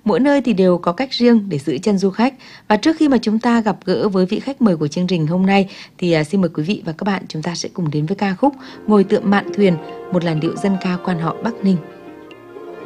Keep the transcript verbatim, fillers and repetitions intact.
Mỗi nơi thì đều có cách riêng để giữ chân du khách. Và trước khi mà chúng ta gặp gỡ với vị khách mời của chương trình hôm nay thì à, xin mời quý vị và các bạn chúng ta sẽ cùng đến với ca khúc Ngồi Tựa Mạn Thuyền, một làn điệu dân ca quan họ Bắc Ninh.